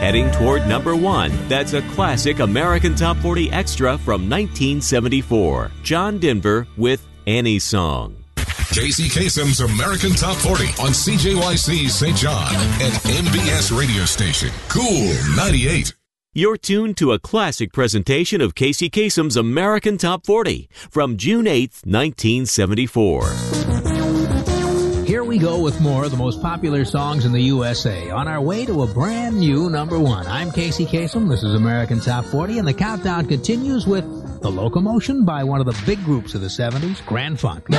heading toward number 1. That's a classic American Top 40 extra from 1974. John Denver with Annie Song. Casey Kasem's American Top 40 on CJYC St. John and MBS radio station, Cool 98. You're tuned to a classic presentation of Casey Kasem's American Top 40 from June 8th, 1974. Here we go with more of the most popular songs in the USA on our way to a brand new number 1. I'm Casey Kasem. This is American Top 40, and the countdown continues with The Locomotion by one of the big groups of the 70s, Grand Funk.